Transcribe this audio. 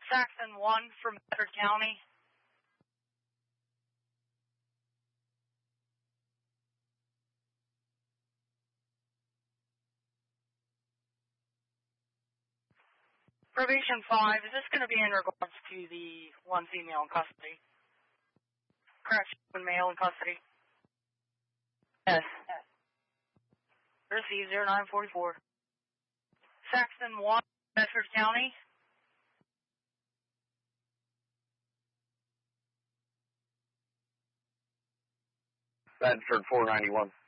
Saxon 1 from Bedford County. Probation 5, is this going to be in regards to the one female in custody? Correct, one male in custody? Yes. Receive 0944. Saxon 1, Bedford County. Bedford 491.